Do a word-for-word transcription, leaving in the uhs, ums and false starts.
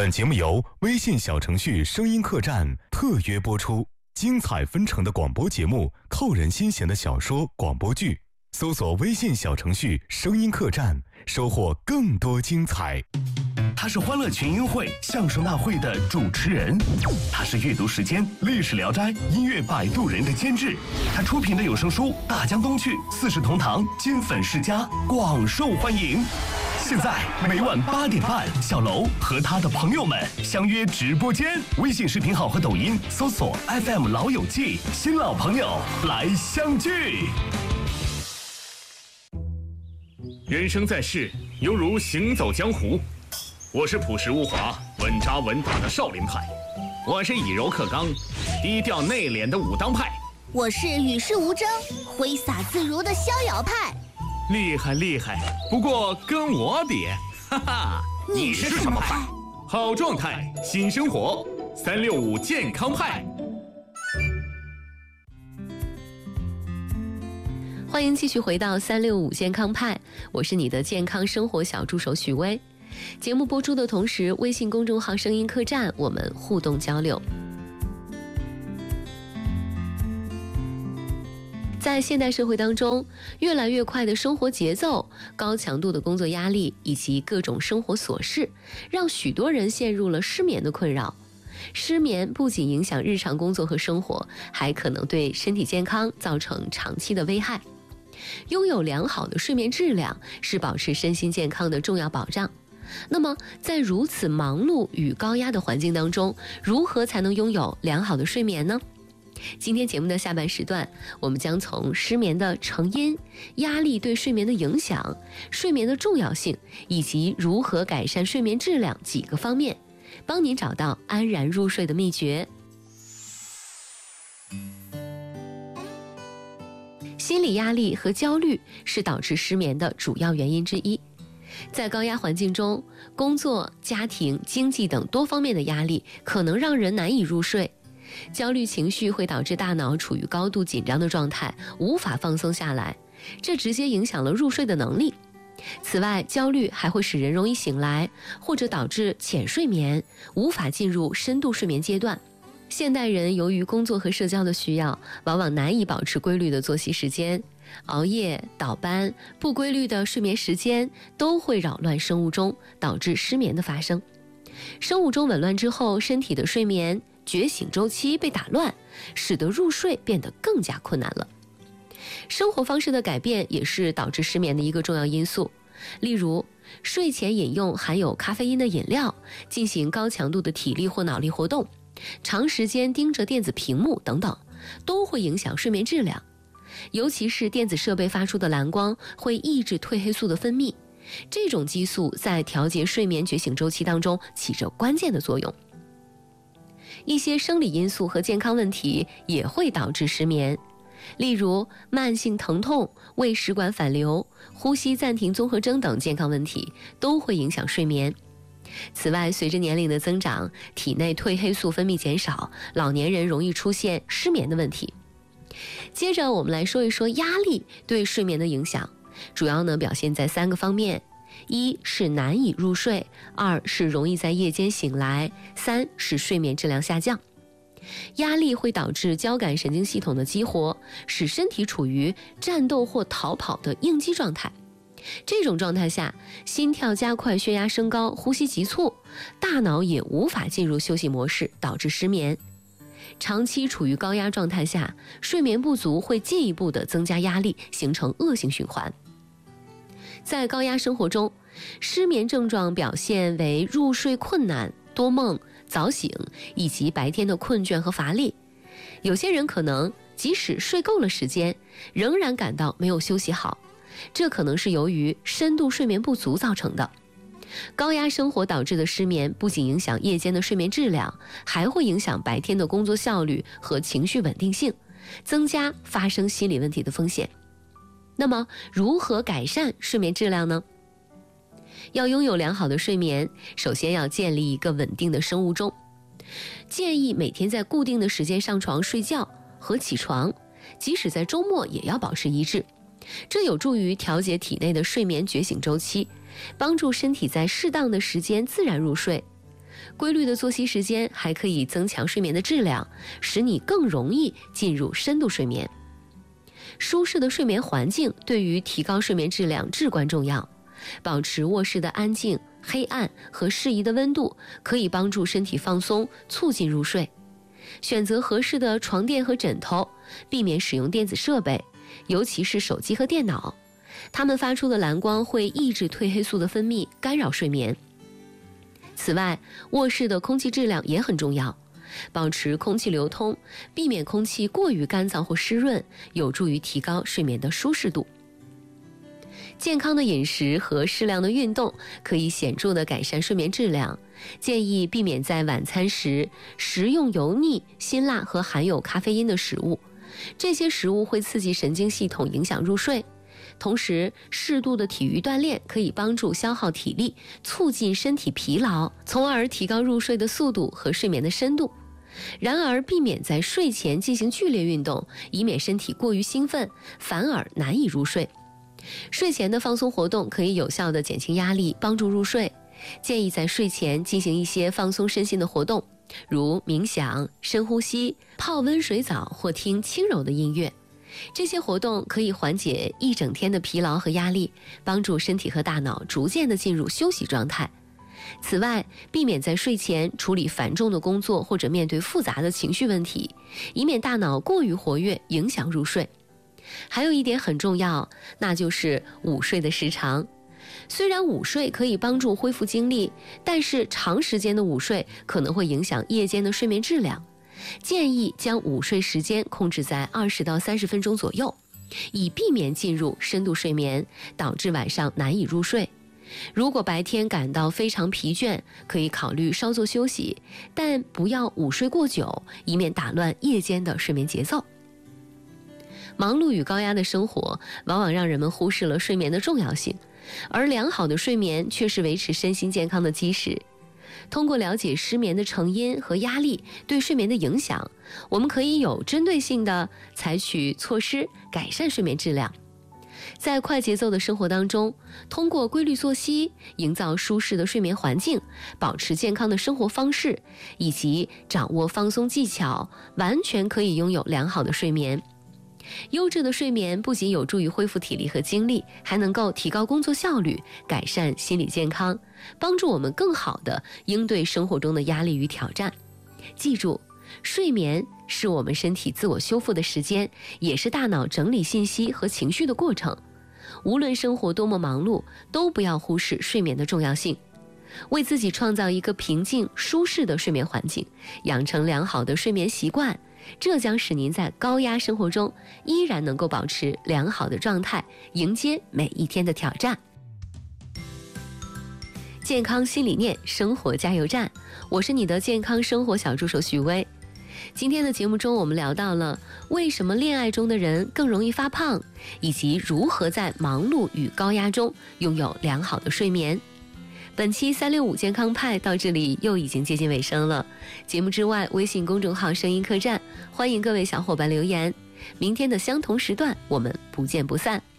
本节目由微信小程序声音客栈特约播出，精彩纷呈的广播节目，扣人心弦的小说广播剧，搜索微信小程序声音客栈，收获更多精彩。 他是欢乐群英会相声大会的主持人，他是阅读时间历史聊斋音乐摆渡人的监制，他出品的有声书《大江东去》四世同堂金粉世家广受欢迎。现在每晚八点半，小楼和他的朋友们相约直播间，微信视频号和抖音搜索 F M 老友记，新老朋友来相聚。 人生在世，犹如行走江湖。我是朴实无华、稳扎稳打的少林派，我是以柔克刚、低调内敛的武当派， 我是与世无争、挥洒自如的逍遥派。 厉害厉害，不过跟我比，哈哈， 你是什么派？ 好状态，新生活，三六五健康派。 欢迎继续回到三六五健康派，我是你的健康生活小助手许薇。节目播出的同时，微信公众号声音客栈我们互动交流。在现代社会当中，越来越快的生活节奏、高强度的工作压力以及各种生活琐事，让许多人陷入了失眠的困扰。失眠不仅影响日常工作和生活，还可能对身体健康造成长期的危害。拥有良好的睡眠质量是保持身心健康的重要保障。那么在如此忙碌与高压的环境当中，如何才能拥有良好的睡眠呢？今天节目的下半时段，我们将从失眠的成因、压力对睡眠的影响、睡眠的重要性以及如何改善睡眠质量几个方面，帮您找到安然入睡的秘诀。心理压力和焦虑是导致失眠的主要原因之一。在高压环境中，工作、家庭、经济等多方面的压力可能让人难以入睡。焦虑情绪会导致大脑处于高度紧张的状态，无法放松下来，这直接影响了入睡的能力。此外，焦虑还会使人容易醒来，或者导致浅睡眠，无法进入深度睡眠阶段。现代人由于工作和社交的需要，往往难以保持规律的作息时间，熬夜、倒班、不规律的睡眠时间都会扰乱生物钟，导致失眠的发生。生物钟紊乱之后，身体的睡眠觉醒周期被打乱，使得入睡变得更加困难了。生活方式的改变也是导致失眠的一个重要因素，例如睡前饮用含有咖啡因的饮料，进行高强度的体力或脑力活动，长时间盯着电子屏幕等等，都会影响睡眠质量。尤其是电子设备发出的蓝光会抑制褪黑素的分泌，这种激素在调节睡眠觉醒周期当中起着关键的作用。一些生理因素和健康问题也会导致失眠，例如慢性疼痛、胃食管反流、呼吸暂停综合征等健康问题都会影响睡眠。此外，随着年龄的增长，体内褪黑素分泌减少，老年人容易出现失眠的问题。接着我们来说一说压力对睡眠的影响，主要呢表现在三个方面：一是难以入睡，二是容易在夜间醒来，三是睡眠质量下降。压力会导致交感神经系统的激活，使身体处于战斗或逃跑的应激状态。这种状态下，心跳加快，血压升高，呼吸急促，大脑也无法进入休息模式，导致失眠。长期处于高压状态下，睡眠不足会进一步的增加压力，形成恶性循环。在高压生活中，失眠症状表现为入睡困难、多梦、早醒，以及白天的困倦和乏力。有些人可能即使睡够了时间，仍然感到没有休息好，这可能是由于深度睡眠不足造成的。高压生活导致的失眠不仅影响夜间的睡眠质量，还会影响白天的工作效率和情绪稳定性，增加发生心理问题的风险。那么，如何改善睡眠质量呢？要拥有良好的睡眠，首先要建立一个稳定的生物钟。建议每天在固定的时间上床睡觉和起床，即使在周末也要保持一致。这有助于调节体内的睡眠觉醒周期，帮助身体在适当的时间自然入睡。 规律的作息时间还可以增强睡眠的质量，使你更容易进入深度睡眠。舒适的睡眠环境对于提高睡眠质量至关重要。保持卧室的安静、黑暗和适宜的温度，可以帮助身体放松，促进入睡。选择合适的床垫和枕头，避免使用电子设备，尤其是手机和电脑，它们发出的蓝光会抑制褪黑素的分泌，干扰睡眠。此外，卧室的空气质量也很重要，保持空气流通，避免空气过于干燥或湿润，有助于提高睡眠的舒适度。健康的饮食和适量的运动可以显著地改善睡眠质量，建议避免在晚餐时食用油腻、辛辣和含有咖啡因的食物，这些食物会刺激神经系统，影响入睡。同时，适度的体育锻炼可以帮助消耗体力，促进身体疲劳，从而提高入睡的速度和睡眠的深度。然而，避免在睡前进行剧烈运动，以免身体过于兴奋，反而难以入睡。睡前的放松活动可以有效地减轻压力，帮助入睡。建议在睡前进行一些放松身心的活动，如冥想、深呼吸、泡温水澡或听轻柔的音乐。这些活动可以缓解一整天的疲劳和压力，帮助身体和大脑逐渐地进入休息状态。此外，避免在睡前处理繁重的工作或者面对复杂的情绪问题，以免大脑过于活跃，影响入睡。还有一点很重要，那就是午睡的时长。虽然午睡可以帮助恢复精力，但是长时间的午睡可能会影响夜间的睡眠质量。建议将午睡时间控制在二十到三十分钟左右，以避免进入深度睡眠，导致晚上难以入睡。如果白天感到非常疲倦，可以考虑稍作休息，但不要午睡过久，以免打乱夜间的睡眠节奏。忙碌与高压的生活往往让人们忽视了睡眠的重要性，而良好的睡眠却是维持身心健康的基石。通过了解失眠的成因和压力对睡眠的影响，我们可以有针对性地采取措施，改善睡眠质量。在快节奏的生活当中，通过规律作息，营造舒适的睡眠环境，保持健康的生活方式，以及掌握放松技巧，完全可以拥有良好的睡眠。优质的睡眠不仅有助于恢复体力和精力，还能够提高工作效率，改善心理健康，帮助我们更好地应对生活中的压力与挑战。记住，睡眠是我们身体自我修复的时间，也是大脑整理信息和情绪的过程。无论生活多么忙碌，都不要忽视睡眠的重要性。为自己创造一个平静、舒适的睡眠环境，养成良好的睡眠习惯，这将使您在高压生活中依然能够保持良好的状态，迎接每一天的挑战。健康新理念，生活加油站，我是你的健康生活小助手许巍。今天的节目中，我们聊到了为什么恋爱中的人更容易发胖，以及如何在忙碌与高压中拥有良好的睡眠。本期三六五健康派到这里又已经接近尾声了。节目之外，微信公众号声音客栈，欢迎各位小伙伴留言。明天的相同时段，我们不见不散。